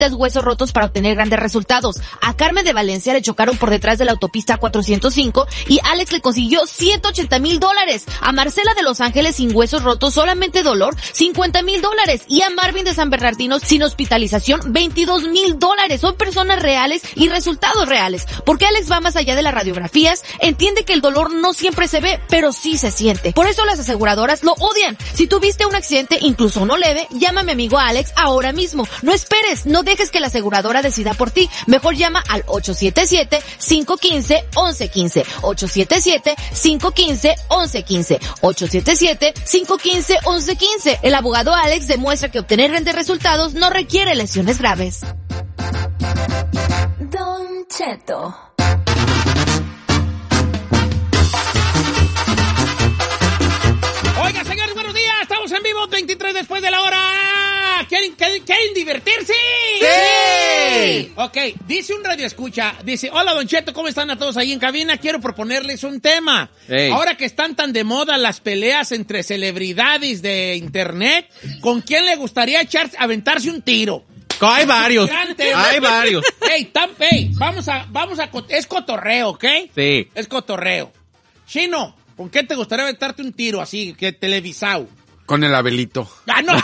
huesos rotos para obtener grandes resultados. A Carmen de Valencia le chocaron por detrás de la autopista 405 y Alex le consiguió $180,000. A Marcela de Los Ángeles sin huesos rotos, solamente dolor, $50,000. Y a Marvin de San Bernardino sin hospitalización, $22,000. Son personas reales y resultados reales. Porque Alex va más allá de las radiografías, entiende que el dolor no siempre se ve, pero sí se siente. Por eso las aseguradoras lo odian. Si tuviste un accidente, incluso uno leve, llama a mi amigo Alex ahora mismo. No esperes, no dejes que la aseguradora decida por ti. Mejor llama al 877-515-1115. 877-515-1115. 877-515-1115. El abogado Alex demuestra que obtener grandes resultados no requiere lesiones graves. Don Cheto. Oiga, señores, buenos días. Estamos en vivo, 23 después de la hora. ¿Quieren divertirse? ¡Sí! Ok, dice un radioescucha, dice, hola, Don Cheto, ¿cómo están a todos ahí en cabina? Quiero proponerles un tema. Hey. Ahora que están tan de moda las peleas entre celebridades de internet, ¿con quién le gustaría aventarse un tiro? Hay varios. Hay varios. Hey, vamos a, es cotorreo, ¿ok? Sí. Es cotorreo. Chino, ¿con qué te gustaría aventarte un tiro así, que televisado? Con el Abelito. ¡Ah, no!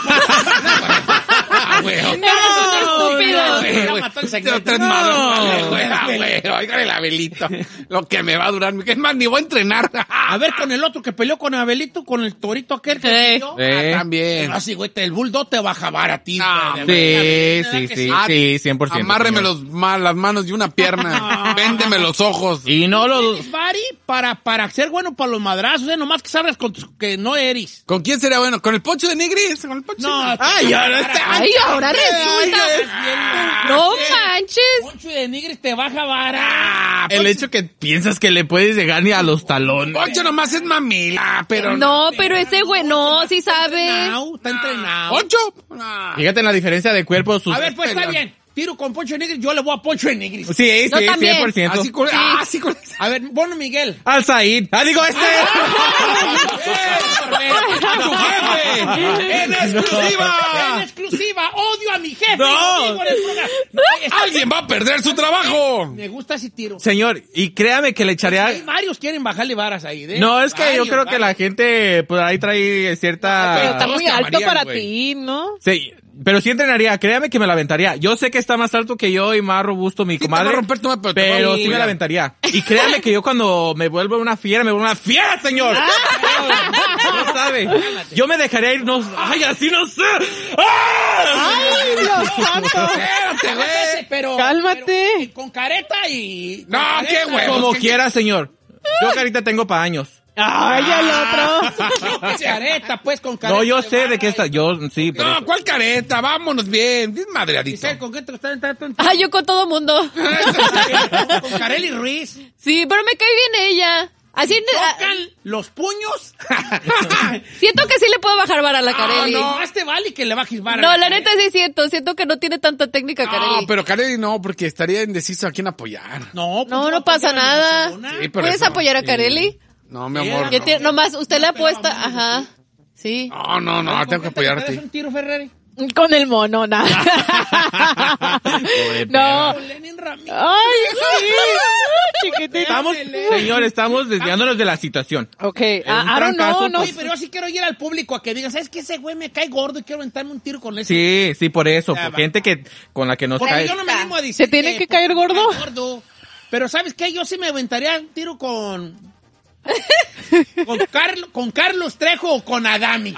Oigan el Abelito. Lo que me va a durar. Es más, ni voy a entrenar. A ver, con el otro que peleó con Abelito, con el torito aquel que peleó. También. Así, güey, el bulldog te va a jabar a ti. Sí, 100%. Amárreme las manos y una pierna. Véndeme los ojos. Y no lo... Bari para ser bueno para los madrazos, nomás que salgas con que no eres. ¿Con quién sería bueno? ¿Con el Poncho de Nigris? ¿Con el Poncho? No. Ay, ahora resulta. No manches. Poncho de Nigris te va a jabar. El hecho que piensas que le puedes llegar ni a los talones. Poncho nomás es mamila, pero... No, pero ese güey, no, sí sabe. Está entrenado. ¿Poncho? Fíjate en la diferencia de cuerpo. A ver, pues está bien. Tiro con Poncho de Nigris, yo le voy a Poncho de Nigris. Sí, Yo también. 100%. Así con... A ver, bueno, Miguel. Al Said. Digo ¡Tu jefe! ¡En exclusiva! En exclusiva, odio a mi jefe. No. Lo digo en el programa. ¡Alguien va a perder su trabajo! Me gusta ese tiro. Señor, y créame que le echaría... Hay varios quieren bajarle varas ahí. No, es que yo creo que la gente pues ahí trae cierta... Pero está muy alto llamarían, para güey. ti, ¿no? Sí, pero sí entrenaría, créame que me la aventaría. Yo sé que está más alto que yo y más robusto mi comadre, te va a romper tu madre, pero te va a pero sí cuidar. me la aventaría. Y créame que yo cuando me vuelvo una fiera, señor. No sabe. Yo me dejaría ir, no... ¡Ay, así no sé! ¡Ay, Dios santo! Espérate, güey. Pero, Cálmate. pero con careta y... No, con qué careta. huevos. Como quiera, señor. Yo carita tengo para años. ¡Ay, el otro! Con careta, pues, con careta. No, yo sé de qué está. Yo, sí, pero... No, ¿cuál careta? Vámonos bien. Bien madreadito. Giselle, ¿con qué te gusta entrar? Ay, yo con todo mundo. Con Kareli Ruiz. Sí, pero me cae bien ella. Así, ¿Tocan los puños? siento que sí le puedo bajar vara a la Kareli. No, más te vale que le bajes vara. No, la neta sí siento que no tiene tanta técnica Kareli. No, pero Kareli no, porque estaría indeciso a quién apoyar. No, pues No pasa nada. Sí, pero ¿Puedes eso- apoyar a Kareli? No, mi amor. Ya No, tiene- nomás, usted le apuesta, ajá. Sí. no, tengo que apoyarte. ¿Es un tiro, Ferrari? Con el mono, nada. No. Con Lenin Ramírez. Ay, sí. Chiquitita. Estamos desviándonos de la situación. Ok, un I don't know, trancazo, no. Oye, pero yo sí quiero ir al público a que digan, ¿sabes qué? Ese güey me cae gordo y quiero aventarme un tiro con ese. Sí, por eso. Ya Por va. gente que con la que nos Porque cae. yo no me animo a decir ¿Se tiene que caer gordo? Pero ¿sabes qué? Yo sí me aventaría un tiro con Carlos Trejo o con Adami.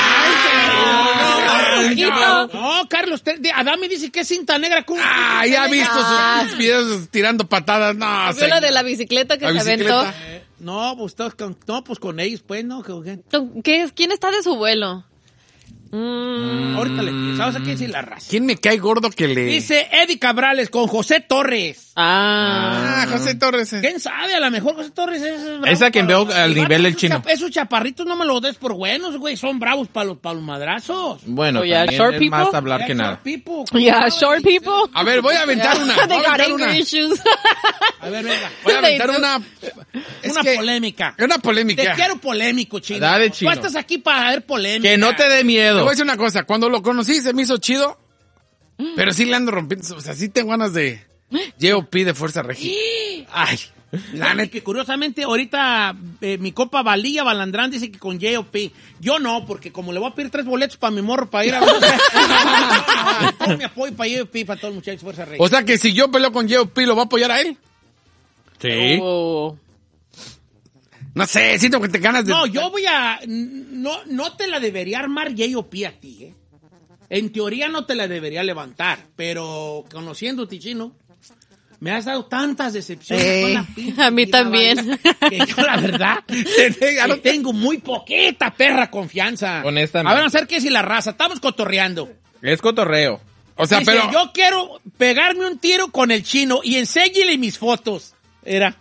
No, Carlos Trejo. Adami dice que es cinta negra. Ya he visto sus videos tirando patadas. No, ¿Vio la de la bicicleta que La se bicicleta. aventó? No, pues con ellos, pues, ¿no? ¿Quién está de su vuelo? Ahorita le ¿sabes a quién sí la raza? ¿Quién me cae gordo que le...? Dice Eddie Cabrales con José Torres. José Torres. ¿Quién sabe? A lo mejor José Torres es bravo Esa que para- veo al nivel del chino. Esos chaparritos no me los des por buenos, güey. Son bravos para los madrazos. Bueno, Oh, yeah, también short es people. más hablar que nada. Yeah, short people. A ver, voy a aventar una. They Voy a got aventar anger una. issues. A ver, venga. Voy a aventar una... Una polémica. Una Te polémica. quiero polémico, chino. Dale, chino. Tú estás aquí para ver polémica. Que no te dé Te miedo. voy a decir una cosa. Cuando lo conocí se me hizo chido, Pero sí le ando rompiendo. O sea, sí tengo ganas de J.O.P. de Fuerza Regia. Ay. La neta, que curiosamente ahorita mi compa Valilla Balandrán dice que con J.O.P. Yo no, porque como le voy a pedir 3 boletos para mi morro para ir a ver. Todo mi apoyo para J.O.P. para todos los muchachos Fuerza Regia. O sea que si yo peleo con J.O.P. ¿lo va a apoyar a él? Sí. Oh. No sé, siento que te ganas de... No, yo voy a... No te la debería armar J.O.P. a ti, ¿eh? En teoría no te la debería levantar, pero conociéndote, Chino, me has dado tantas decepciones con la pinche A mí vida, también. que yo la verdad no tengo muy poquita perra confianza. Honestamente. A ver, vamos a ver qué es la raza. Estamos cotorreando. Es cotorreo. O sea, Dice, pero... yo quiero pegarme un tiro con el Chino y enséñele mis fotos. Era.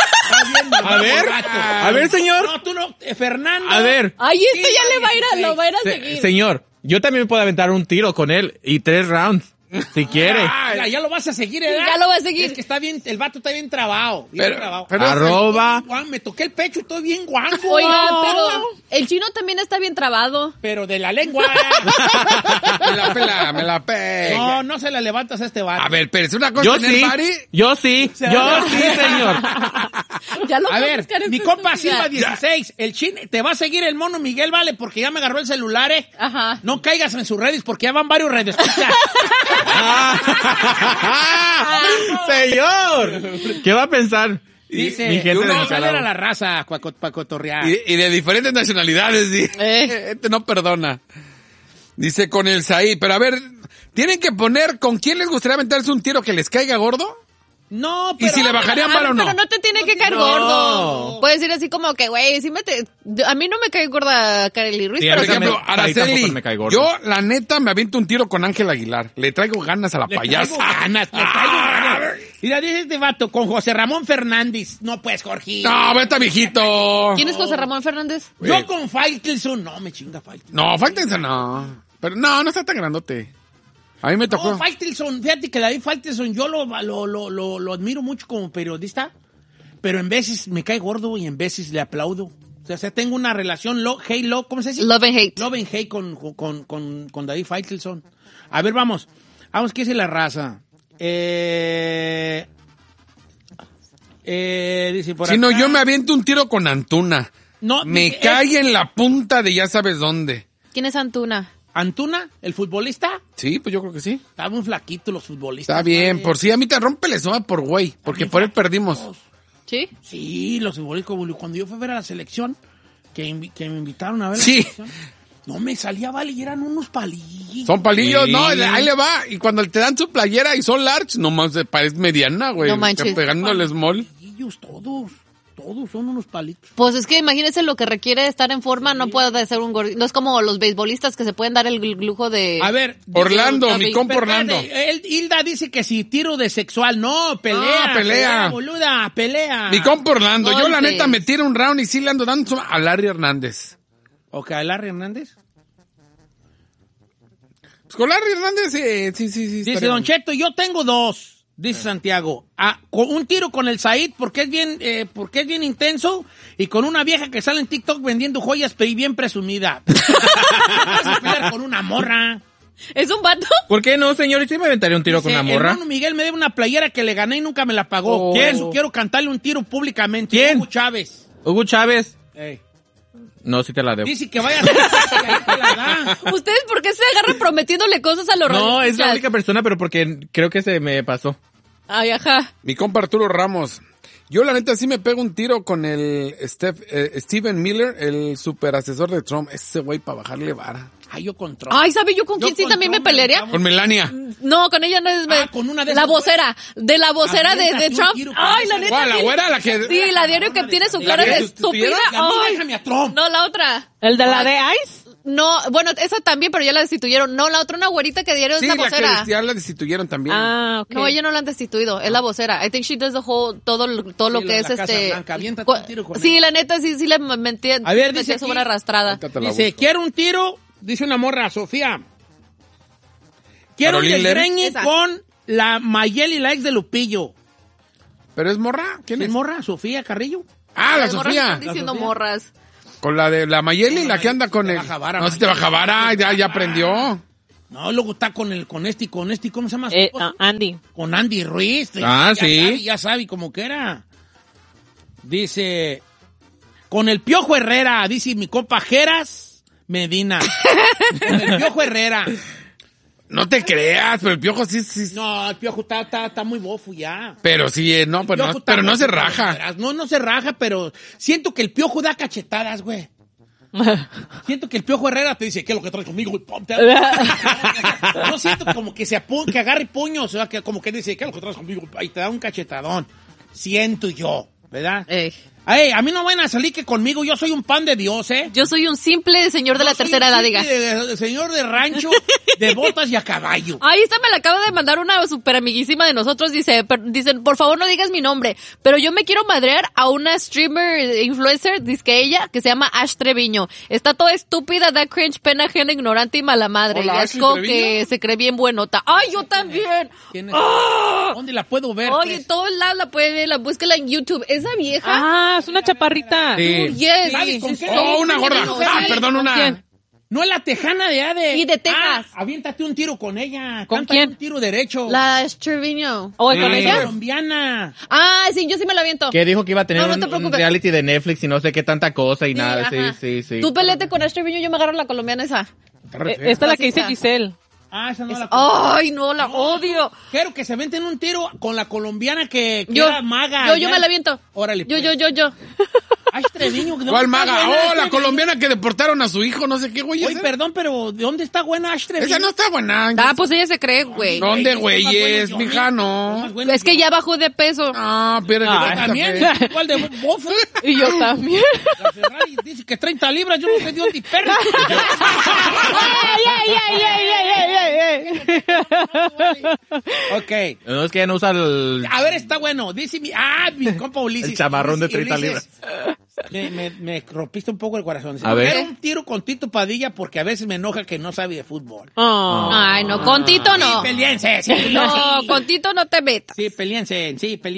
A ver, señor. No, tú no, Fernando. A ver. Ay, Sí, ya le va a ir a, 16. lo va a ir a seguir. Señor, yo también me puedo aventar un tiro con él y 3 rounds, si quiere. Ya lo vas a seguir, ¿verdad? Ya lo va a seguir. Es que está bien, el vato está bien trabado. Bien trabado. pero- Arroba. Me toqué el pecho y estoy bien guango. Oiga, pero el Chino también está bien trabado. Pero de la lengua. Me la pela. No se la levantas a este vato. A ver, pero es una cosa Yo tener sí, body. yo sí, señor. Ya lo A va ver, buscar en mi su compa estúpida. Silva 16, el Chino, te va a seguir el mono Miguel, vale, porque ya me agarró el celular, Ajá. No caigas en sus redes porque ya van varios redes. Señor, ¿qué va a pensar? Dice, Mi gente yo de no Nicaragua. salir a la raza para cotorrear. Y de diferentes nacionalidades, sí. Este no perdona. Dice con el Saí, pero a ver, tienen que poner con quién les gustaría aventarse un tiro que les caiga gordo. No, ¿Y si le bajarían vara o no? Pero no te tiene que caer gordo. Puedes decir así como que, güey, a mí no me cae gorda Kareli Ruiz, Sí, pero Por Ahorita ejemplo, ahí tampoco Araceli, me cae gordo. yo la neta me aviento un tiro con Ángel Aguilar. Le traigo ganas a la Le payasa. traigo ganas, le traigo ganas. Mira, dice este vato, con José Ramón Fernández. No, pues, Jorge. No, vete viejito. ¿quién es José Ramón Fernández? Yo con Faitelson. No, me chinga Faitelson. No, Faitelson no. Pero no está tan grandote. A mí me tocó. No, Faitelson, fíjate que David Faitelson yo lo admiro mucho como periodista, pero en veces me cae gordo y en veces le aplaudo. O sea, tengo una relación hate-love, ¿cómo se dice? Love and hate. Love and hate con David Faitelson. A ver, vamos, ¿qué dice la raza? Dice por Si no, acá. yo me aviento un tiro con Antuna. No, Me cae en la punta de ya sabes dónde. ¿Quién es Antuna? Antuna, el futbolista, Sí, pues yo creo que sí. está muy flaquito los futbolistas. Está bien, ¿vale? por si a mí te rompe la suma por güey, porque por él perdimos. ¿Sí? Sí, los futbolistas, cuando yo fui a ver a la selección, que me invitaron a ver Sí. la selección, no me salía, vale, y eran unos palillos. Son palillos, Sí. no, ahí le va. Y cuando te dan su playera y son large, nomás parece mediana, güey. No manches. Pegando el small. Palillos, todos son unos palitos. Pues es que imagínese lo que requiere estar en forma, no puede ser un gordito. No es como los beisbolistas que se pueden dar el lujo de... A ver. Orlando, David. mi compa pero Orlando. espérate, Hilda dice que si tiro de sexual, no, pelea. Ah, pelea. Boluda, pelea. Mi compa Orlando. Yo la Golpes. neta me tiro un round y sí le ando dando a Larry Hernández. Ok, Larry Hernández. Pues con Larry Hernández, sí. Dice estaría Don bueno. Cheto, yo tengo 2. Dice Santiago, con un tiro con el Said porque es bien intenso y con una vieja que sale en TikTok vendiendo joyas y bien presumida. Vas a pelear con una morra. ¿Es un vato? ¿Por qué no, señor? ¿Y si me aventaría un tiro con Dice, una morra? Hermano Miguel me debe una playera que le gané y nunca me la pagó. Oh. Quiero cantarle un tiro públicamente. ¿Quién? Hugo Chávez. Hugo Chávez. Ey. No, sí te la debo. Dice que vaya a hacer y ahí te la da. ¿Ustedes por qué se agarran prometiéndole cosas a los No, es la radioescuchas? única persona, pero porque creo que se me pasó. Ay, ajá. Mi compa Arturo Ramos. Yo la neta sí me pego un tiro con el Steven Miller, el super asesor de Trump. Ese güey para bajarle vara. Ay, yo control. Ay, ¿sabe yo con quién sí con también me Trump me pelearía? aventamos. Con Melania. No, con ella no es... con una de la esas vocera. De la vocera de Aviéntate un Trump. tiro con Ay, esa. la neta. ¿Cuál, la tiene- güera, la que... Sí, la diario que tiene su ¿La cara de que estúpida. Y a mí Ay. déjame a Trump. No, la otra. ¿El de la de Ice? No, bueno, esa también, pero ya la destituyeron. No, la otra, una güerita que diario es Sí, la la vocera. que ya la destituyeron también. Ah, ok. No, ella no la han destituido, es la vocera. I think she does the whole, todo lo Sí, que la es de la Casa este... Blanca. Aviéntate un tiro con Sí, ella. la neta, sí le metí, A ver, metí dice su aquí- buena arrastrada. Ahorita te la Dice, busco. quiero un tiro, dice una morra, Sofía. Quiero un Caroline Ler. desgreñe Esa. con la Mayeli, la ex de Lupillo. ¿Pero es morra? ¿Quién ¿Quién es? morra? ¿Sofía Carrillo? Ah, la Las morras Sofía. están diciendo morras. Con la de la Mayeli, la que anda con Te el... baja vara, No, si te baja vara, ya aprendió. No, luego está con este, ¿cómo se llama? Andy. Con Andy Ruiz. Sí. Ya sabe cómo que era. Dice, con el Piojo Herrera, dice mi compa Geras Medina. Con el Piojo Herrera. No te creas, pero el Piojo sí. No, el Piojo está muy bofo ya. Pero sí, no, pero no se raja. No se raja, pero siento que el Piojo da cachetadas, güey. Siento que el Piojo Herrera te dice, ¿qué es lo que traes conmigo? No siento como que que agarre puños, o sea, que como que dice, ¿qué es lo que traes conmigo? Y te da un cachetadón. Siento yo, ¿verdad? A mí no van a salir que conmigo yo soy un pan de Dios, ¿eh? Yo soy un simple señor de la tercera edad, diga. Señor de rancho, de botas y a caballo. Ahí está, me la acaba de mandar una super amiguísima de nosotros. Dicen, por favor no digas mi nombre, pero yo me quiero madrear a una streamer, influencer, dice que ella, que se llama Ash Treviño. Está toda estúpida, da cringe, pena ajena, ignorante y mala madre. Hola, y es como Treviño. que se cree bien buenota. ¡Ay, yo también! ¿Quién es? ¡Ah! ¿Dónde la puedo ver? Oye, pues? todos lados la puede ver, búsquela en YouTube. Esa vieja. Ah, es una chaparrita. Sí. Yes. ¿Sabes con qué? Oh, una gorda. Perdón, ¿Con una. quién? No es la tejana de Ade. Sí, de Texas. Aviéntate un tiro con ella. ¿Con Cántale quién? un tiro derecho. La Ash Treviño. ¿O con Sí. ella? Colombiana. Ah, sí, yo sí me la aviento. Que dijo que iba a tener No, no te un preocupes. reality de Netflix y no sé qué tanta cosa y nada. ajá. Sí. Tú peleate con Ash Treviño, yo me agarro la colombiana esa. Esta es la que dice Giselle. Esa no la Ay, no, la odio. Quiero que se venten un tiro con la colombiana que Yo, era maga. yo me la aviento. Órale. Yo. Ay, Treviño. ¿de dónde ¿Cuál está maga? buena Oh, la Treviño? colombiana que deportaron a su hijo, no sé qué, güey. Oye, perdón, pero ¿de dónde está buena Ash Treviño? Esa no está buena. Ah, pues ella se cree, güey. ¿Dónde, Güey, güeyes? son más buenos Mija, Johnny. no. Son más buenos Es que Johnny. ya bajó de peso. Ah, pero También, igual de bofo. Y yo también. La Ferrari dice que 30 libras, yo no sé de dónde perra. Ok. No, es que ella no usa el... A ver, está bueno. Dice mi compa Ulises. El chamarrón de Ulises, 30 Ulises, Me rompiste un poco el corazón. Dice, A ver. quiero un tiro con Tito Padilla porque a veces me enoja que no sabe de fútbol. Oh. Ay, no, con Tito no. Sí, peleense. Sí, No, sí. con Tito no te metas. Sí, peleense.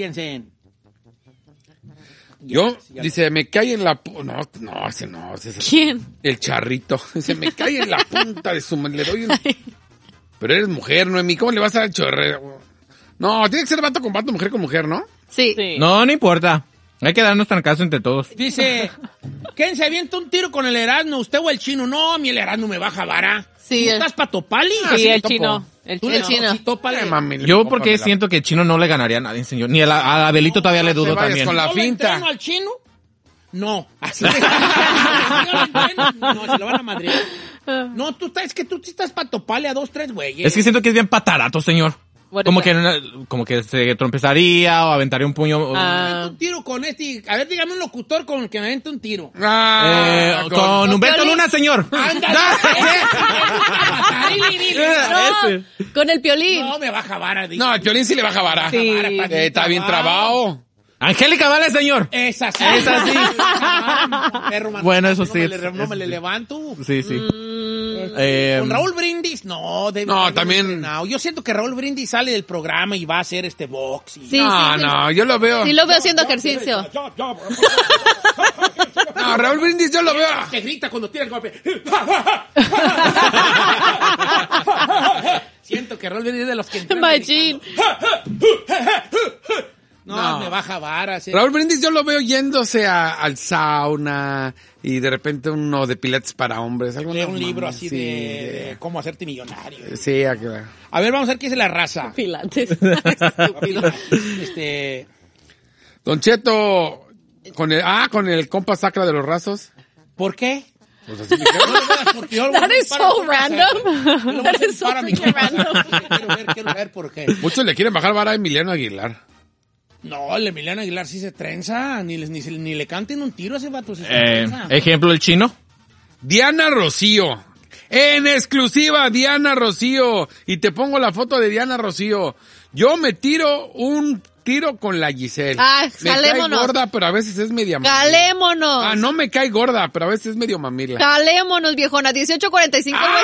Yo, dice, me cae en la... No, ese no. Ese ¿Quién? el charrito. Dice, me cae en la punta de su... Le doy un... Pero eres mujer, Noemí. ¿Cómo le vas a dar chorrero? No, tiene que ser vato con vato, mujer con mujer, ¿no? Sí. Sí. No importa. Hay que darnos trancazo entre todos. Dice, ¿quién se avienta un tiro con el Erasmo? ¿Usted o el chino? No, mi el Erasmo me baja vara. Sí, ¿Tú estás pa' Topali? Sí, el topo. chino. El Tú chino. le chino. sí, tópale. Mami, le Yo pongo porque papel. siento que el chino no le ganaría a nadie, señor. Ni a Abelito todavía le te dudo vayas también. con la ¿Yo le finta. entreno al chino? No. Así de... Yo le entreno. No, se lo van a madrear. No, es que tú sí estás pa' Topale a 2, 3 güeyes. Es que siento que es bien patarato, señor. What Como is que se trompezaría o aventaría un puño. Ah. Un tiro con este... A ver, dígame un locutor con el que me aviente un tiro. Con Humberto Luna, señor. ¡Ándale! No, con el Piolín. No, me baja vara. dice. No, el Piolín sí le baja vara. Sí. Está bien trabado. Angélica Vale, señor. Esa sí. Esa sí. Perro, man, Bueno, eso no sí. No me le levanto. Sí. Con Raúl Brindis, no. No, también- No, yo siento que Raúl Brindis sale del programa y va a hacer este box. Y... Sí, No, yo lo veo. Sí lo veo haciendo ejercicio. No, Raúl Brindis yo lo veo. Que grita cuando tira el golpe. Siento que Raúl Brindis es de los que... entrenan Machín. No, me baja vara. Sí. Raúl Brindis yo lo veo yéndose al sauna y de repente uno de pilates para hombres. Lee un libro así sí, de cómo hacerte millonario. Sí, A ver, vamos a ver qué es la raza. Pilates. Don Cheto, con el compa sacra de los rasos. ¿Por qué? Pues así me quedo. That is so random. That is so freaking random. Quiero ver por qué. Muchos le quieren bajar vara a Emiliano Aguilar. No, el Emiliano Aguilar sí se trenza. Ni le canten un tiro a ese vato. Sí se trenza. Ejemplo, el chino. Diana Rocío. En exclusiva, Diana Rocío. Y te pongo la foto de Diana Rocío. Yo me tiro un tiro con la Giselle. Ah, me cae jalémonos. gorda, pero a veces es media mamila. Calémonos. Ah, no me cae gorda, pero a veces es medio mamila. Calémonos, viejona. 18:45 West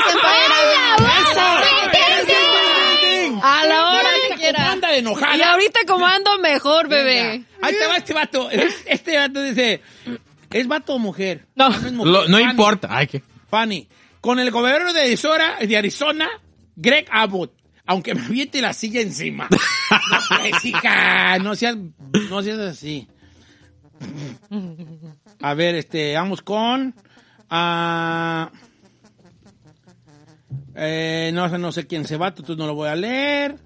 Empire. A la hora que quiera. Anda de enojada. Y ahorita como ando mejor, bebé. Ahí te va este vato. Este vato dice, ¿es vato o mujer? No. Ah, es mujer. No Fanny. importa. Ay, ¿qué? Fanny, con el gobernador de Arizona, Greg Abbott, aunque me aviente la silla encima. No, pues, hija, no seas así. A ver, vamos con... no sé quién se va, entonces no lo voy a leer.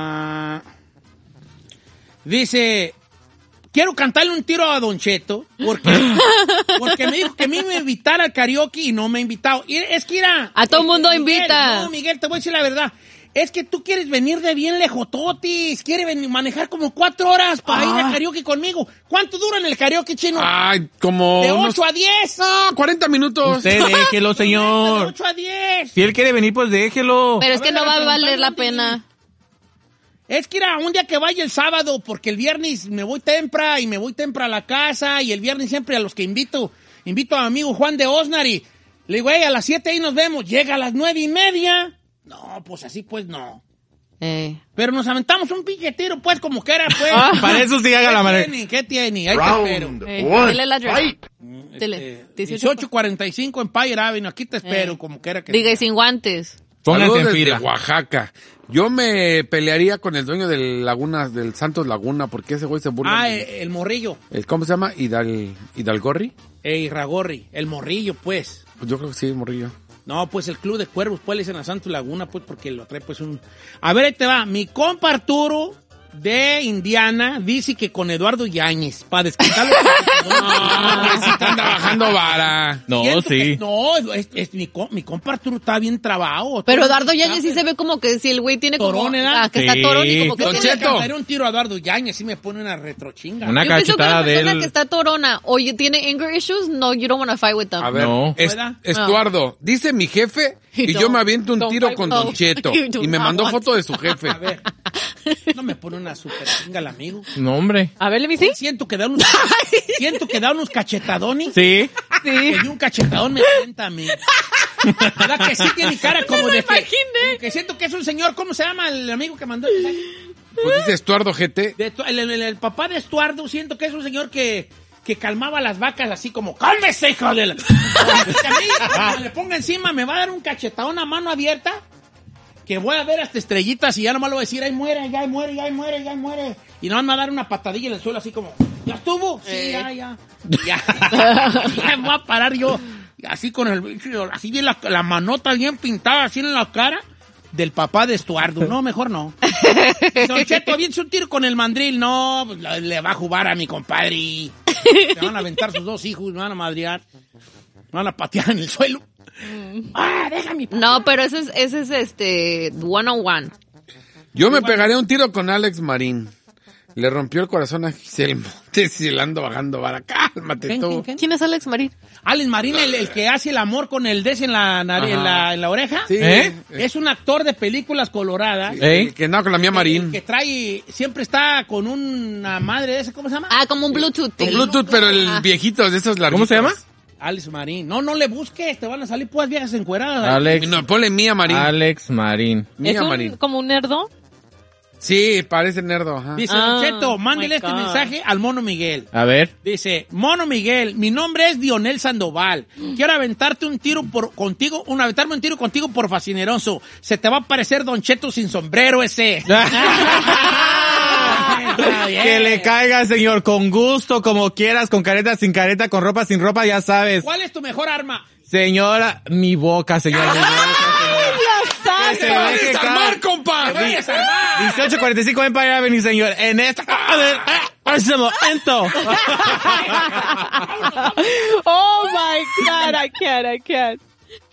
Dice... Quiero cantarle un tiro a Don Cheto, porque me dijo que a mí me invitara al karaoke y no me ha invitado. Y es que a todo mundo Miguel, invita. No, Miguel, te voy a decir la verdad. Es que tú quieres venir de bien lejototis, quieres manejar como 4 horas para ir al karaoke conmigo. ¿Cuánto dura en el karaoke, Chino? Ay, como... De 8 a 10. No, 40 minutos. Usted déjelo, De señor. 8 a 10. Si él quiere venir, pues déjelo. Pero es que no va a valer la preguntarle, pena. Es que era un día que vaya el sábado, porque el viernes me voy temprano a la casa, y el viernes siempre a los que invito a mi amigo Juan de Osnari. Le digo, a las 7 ahí nos vemos. Llega a las 9:30. No, pues así pues no. Pero nos aventamos un pinche tiro, pues, como que era, pues. Para eso sí haga la manera. ¿Qué tiene? Ahí te espero. Dile la address. Dile. 1845 Empire Avenue. Aquí te espero, como que era que... Diga, y sin guantes. Pónganse Saludos en desde fila. Oaxaca. Yo me pelearía con el dueño del Santos Laguna, porque ese güey se burla. el morrillo. ¿Cómo se llama? ¿Hidalgorri? Irragorri. El morrillo, pues. Pues yo creo que sí, morrillo. No, pues el Club de Cuervos, pues le dicen a Santos Laguna, pues porque lo trae, pues un... A ver, ahí te va. Mi compa Arturo de Indiana dice que con Eduardo Yáñez, para desquitarlo. No, si te anda bajando vara. No, Siento sí. que- no, mi compa Arturo está bien trabado. Pero Eduardo Yáñez sí se ve como que si el güey tiene como... Torón, ¿verdad? que está Sí. torón y como que Don tiene... Cheto. Cantaré un tiro a Eduardo Yáñez, sí me pone una retrochinga. Una Yo pienso que cachetada una de persona que él. está torona o tiene anger issues, no, you don't want to fight with them. A ver, No. Estuardo, dice mi jefe y yo Don't- me aviento un don't tiro fight con with Don them. Cheto. You do Y me not mandó want foto de su jefe. A ver, no me pone una super chinga el amigo. No, hombre. A ver, let me see. Siento que da unos cachetadones. Sí. Que de un cachetadón me sienta a mí. ¿Verdad que sí tiene cara como de que... como que siento que es un señor, ¿cómo se llama el amigo que mandó el mensaje? Pues dice Estuardo GT. El papá de Estuardo, siento que es un señor que calmaba las vacas así como, ¡cálmese, hijo de la... Que a mí, cuando le ponga encima, me va a dar un cachetadón a mano abierta, que voy a ver hasta estrellitas y ya nomás lo voy a decir, ¡ay, muere, ya muere, ya muere, ya muere! Y nomás me va a dar una patadilla en el suelo así como, ¿ya estuvo? Sí, ya. Ya me voy a parar yo, así con así bien la manota bien pintada, así en la cara del papá de Estuardo. No, mejor no. Don Cheto, aviéntese un tiro con el mandril. No, pues le va a jugar a mi compadre. Me van a aventar sus 2 hijos, me van a madrear. Me van a patear en el suelo. Déjame. No, pero ese es one-on-one. Yo me pegaría un tiro con Alex Marín. Le rompió el corazón a Giselle Montes y le ando bajando vara. Cálmate tú. ¿Quién es Alex Marín? Alex Marín, el que hace el amor con el des en la nariz, en la oreja. Sí. Es un actor de películas coloradas. Que no, con la mía Marín. Que trae, siempre está con una madre de esa, ¿cómo se llama? Como un Bluetooth. Con Bluetooth, pero el viejito de esos largos. ¿Cómo se llama? Alex Marín. No le busques, te van a salir pues viejas encueradas. Alex. No, ponle Mía Marín. Alex Marín. Mía Marín. como un nerdo. Sí, parece nerdo. Ajá. Dice, Don Cheto, my mándele este God. mensaje al Mono Miguel. A ver. Dice, Mono Miguel, mi nombre es Dionel Sandoval. Quiero aventarme un tiro contigo por fascineroso. Se te va a parecer Don Cheto sin sombrero ese. Que le caiga, señor, con gusto, como quieras, con careta, sin careta, con ropa, sin ropa, ya sabes. ¿Cuál es tu mejor arma? Señora, mi boca, señor. Mi boca, ¡Te se va a ve que desarmar, cae. compa! ¡Te voy a desarmar! 1845 Empire Avenue, señor. En esta... A ese momento. Oh my God, I can't.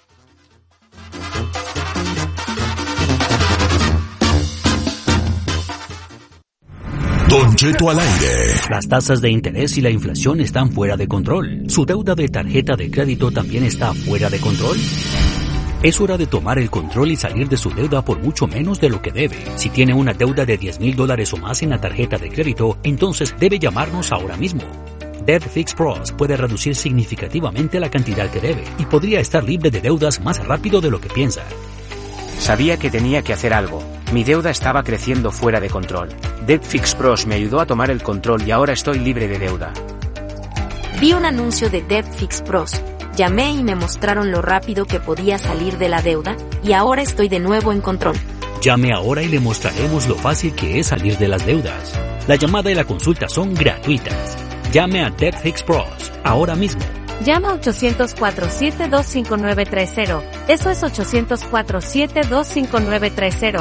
Don Cheto al aire. Las tasas de interés y la inflación están fuera de control. ¿Su deuda de tarjeta de crédito también está fuera de control? Es hora de tomar el control y salir de su deuda por mucho menos de lo que debe. Si tiene una deuda de $10,000 o más en la tarjeta de crédito, entonces debe llamarnos ahora mismo. Debt Fix Pros puede reducir significativamente la cantidad que debe y podría estar libre de deudas más rápido de lo que piensa. Sabía que tenía que hacer algo. Mi deuda estaba creciendo fuera de control. Debt Fix Pros me ayudó a tomar el control y ahora estoy libre de deuda. Vi un anuncio de Debt Fix Pros. Llamé y me mostraron lo rápido que podía salir de la deuda y ahora estoy de nuevo en control. Llame ahora y le mostraremos lo fácil que es salir de las deudas. La llamada y la consulta son gratuitas. Llame a Debt Fix Pros ahora mismo. Llama 800-472-5930. Eso es 800-472-5930.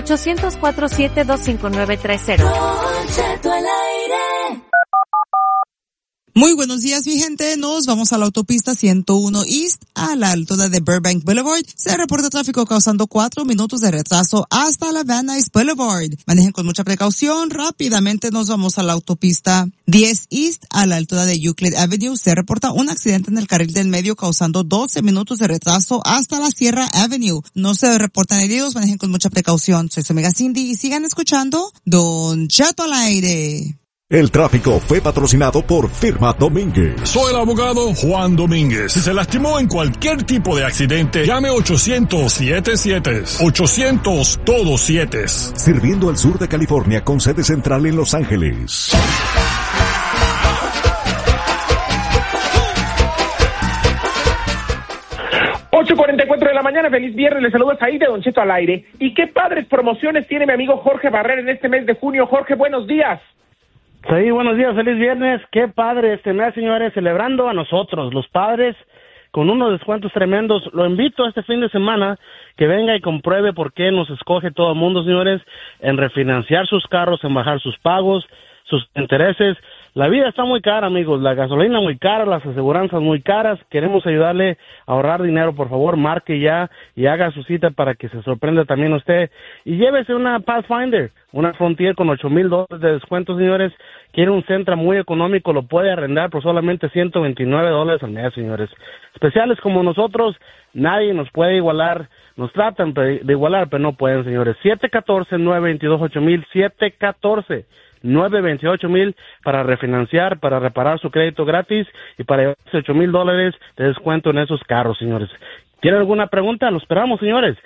800-472-5930. Muy buenos días, mi gente. Nos vamos a la autopista 101 East a la altura de Burbank Boulevard. Se reporta tráfico causando 4 minutos de retraso hasta la Van Nuys Boulevard. Manejen con mucha precaución. Rápidamente nos vamos a la autopista 10 East a la altura de Euclid Avenue. Se reporta un accidente en el carril del medio causando 12 minutos de retraso hasta la Sierra Avenue. No se reportan heridos. Manejen con mucha precaución. Soy su amiga Cindy y sigan escuchando Don Cheto al aire. El tráfico fue patrocinado por Firma Domínguez. Soy el abogado Juan Domínguez. Si se lastimó en cualquier tipo de accidente, llame 800-77. 800 todos 7. Sirviendo al sur de California con sede central en Los Ángeles. 8:44 de la mañana, feliz viernes, les saluda ahí de Don Cheto al aire. Y qué padres promociones tiene mi amigo Jorge Barrera en este mes de junio. Jorge, buenos días. Sí, buenos días, feliz viernes. Qué padre este mes, señores, celebrando a nosotros, los padres, con unos descuentos tremendos. Lo invito este fin de semana que venga y compruebe por qué nos escoge todo el mundo, señores, en refinanciar sus carros, en bajar sus pagos, sus intereses. La vida está muy cara, amigos, la gasolina muy cara, las aseguranzas muy caras. Queremos ayudarle a ahorrar dinero, por favor, marque ya y haga su cita para que se sorprenda también usted. Y llévese una Pathfinder, una Frontier con $8,000 de descuento, señores. Quiere un Sentra muy económico, lo puede arrendar por solamente $129 al mes, señores. Especiales como nosotros, nadie nos puede igualar. Nos tratan de igualar, pero no pueden, señores. 714-922-8000, 714-928,000 para refinanciar, para reparar su crédito gratis y para llevarse $8,000 de descuento en esos carros, señores. ¿Tienen alguna pregunta? Lo esperamos, señores.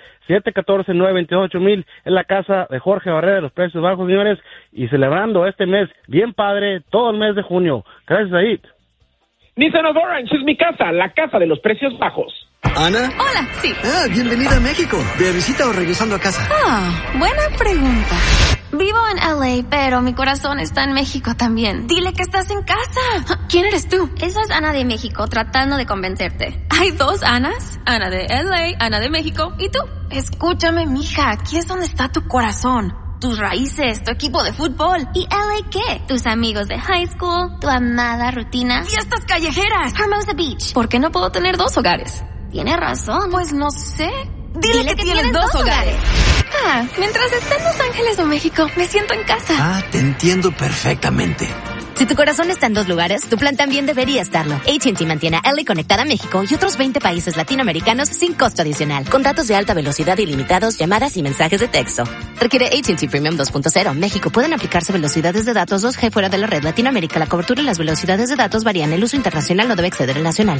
714-928,000 es la casa de Jorge Barrera de los Precios Bajos, señores, y celebrando este mes bien padre todo el mes de junio. Gracias, Aid. Nissan of Orange es mi casa, la casa de los precios bajos. ¿Ana? Hola, sí. Bienvenida a México. ¿De visita o regresando a casa? Buena pregunta. Vivo en LA, pero mi corazón está en México también. Dile que estás en casa. ¿Quién eres tú? Eso es Ana de México, tratando de convencerte. ¿Hay dos Anas? Ana de LA, Ana de México, ¿y tú? Escúchame, mija, aquí es donde está tu corazón. Tus raíces, tu equipo de fútbol. ¿Y LA qué? Tus amigos de high school, tu amada rutina. ¡Fiestas callejeras! Hermosa Beach. ¿Por qué no puedo tener dos hogares? Tienes razón. Pues no sé. Dile que tienes dos hogares. Mientras esté en Los Ángeles o México, me siento en casa. Te entiendo perfectamente. Si tu corazón está en dos lugares, tu plan también debería estarlo. AT&T mantiene a LA conectada a México y otros 20 países latinoamericanos sin costo adicional. Con datos de alta velocidad ilimitados, llamadas y mensajes de texto. Requiere AT&T Premium 2.0. México. Pueden aplicarse velocidades de datos 2G fuera de la red. Latinoamérica, la cobertura y las velocidades de datos varían. El uso internacional no debe exceder el nacional.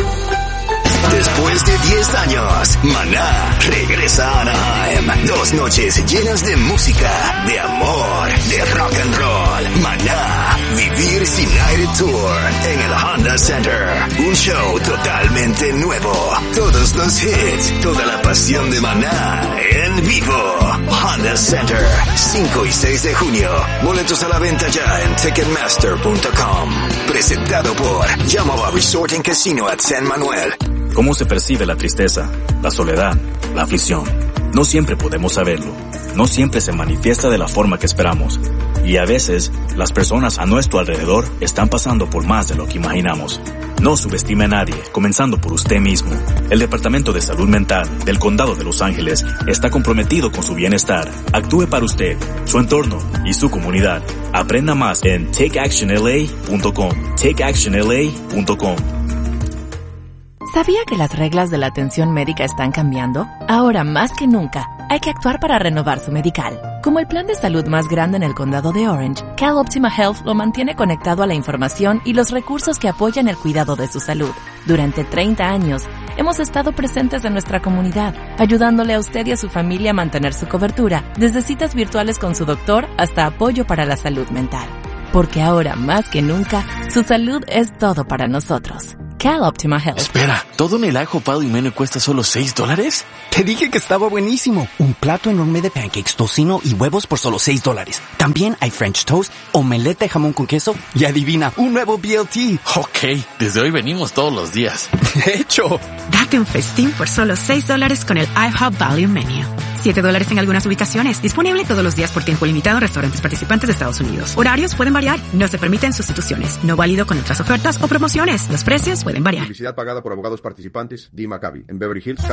Después de 10 años, Maná regresa a Anaheim. 2 noches llenas de música, de amor, de rock and roll. Maná, Vivir Sin Aire Tour en el Honda Center. Un show totalmente nuevo. Todos los hits, toda la pasión de Maná en vivo. Honda Center, 5 y 6 de junio. Boletos a la venta ya en Ticketmaster.com. Presentado por Yamava Resort and Casino at San Manuel. ¿Cómo se percibe la tristeza, la soledad, la aflicción? No siempre podemos saberlo. No siempre se manifiesta de la forma que esperamos. Y a veces, las personas a nuestro alrededor están pasando por más de lo que imaginamos. No subestime a nadie, comenzando por usted mismo. El Departamento de Salud Mental del Condado de Los Ángeles está comprometido con su bienestar. Actúe para usted, su entorno y su comunidad. Aprenda más en takeactionla.com. takeactionla.com. ¿Sabía que las reglas de la atención médica están cambiando? Ahora más que nunca, hay que actuar para renovar su medical. Como el plan de salud más grande en el condado de Orange, CalOptima Health lo mantiene conectado a la información y los recursos que apoyan el cuidado de su salud. Durante 30 años, hemos estado presentes en nuestra comunidad, ayudándole a usted y a su familia a mantener su cobertura, desde citas virtuales con su doctor hasta apoyo para la salud mental. Porque ahora más que nunca, su salud es todo para nosotros. Cal Optima Health. Espera, ¿todo en el IHOP Value Menu cuesta solo $6? Te dije que estaba buenísimo. Un plato enorme de pancakes, tocino y huevos por solo $6. También hay French toast, omelette de jamón con queso y adivina, un nuevo BLT. Ok, desde hoy venimos todos los días. De hecho, date un festín por solo $6 con el IHOP Value Menu. $7 en algunas ubicaciones. Disponible todos los días por tiempo limitado en restaurantes participantes de Estados Unidos. Horarios pueden variar. No se permiten sustituciones. No válido con otras ofertas o promociones. Los precios pueden variar. Publicidad pagada por abogados participantes. Dee Maccabi. En Beverly Hills,